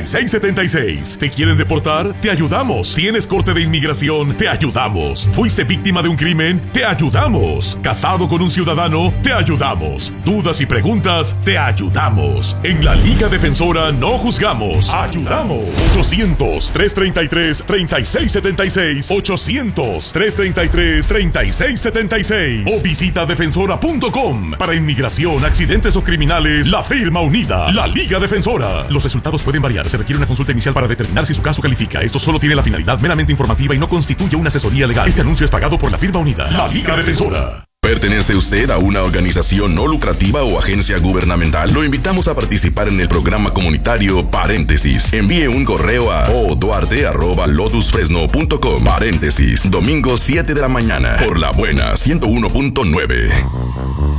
3676. ¿Te quieren deportar? Te ayudamos. ¿Tienes corte de inmigración? Te ayudamos. ¿Fuiste víctima de un crimen? Te ayudamos. ¿Casado con un ciudadano? Te ayudamos. ¿Dudas y preguntas? Te ayudamos. En la Liga Defensora no juzgamos. Ayudamos. 800-333-3676. 800-333-3676. O visita defensora.com. Para inmigración, accidentes o criminales, la firma unida. La Liga Defensora. Los resultados pueden variar. Se requiere una consulta inicial para determinar si su caso califica. Esto solo tiene la finalidad meramente informativa y no constituye una asesoría legal. Este anuncio es pagado por la firma unida. La Liga Defensora. ¿Pertenece usted a una organización no lucrativa o agencia gubernamental? Lo invitamos a participar en el programa comunitario Paréntesis. Envíe un correo a oduarte@lotusfresno.com. Paréntesis, domingo 7 de la mañana, por La Buena 101.9.